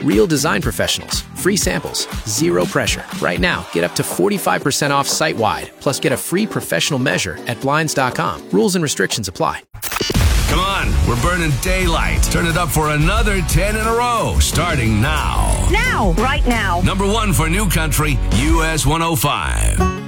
Real design professionals. Free samples. Zero pressure. Right now, get up to 45% off site-wide. Plus, get a free professional measure at Blinds.com. Rules and restrictions apply. Come on, we're burning daylight. Turn it up for another 10 in a row, starting now. Now, right now. Number 1 for New Country, US 105.